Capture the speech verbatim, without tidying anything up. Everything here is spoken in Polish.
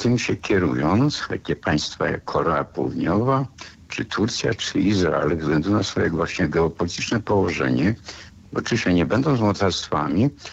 tym się kierując, takie państwa jak Korea Południowa, czy Turcja, czy Izrael, ze względu na swoje właśnie geopolityczne położenie, oczywiście nie będą mocarstwami,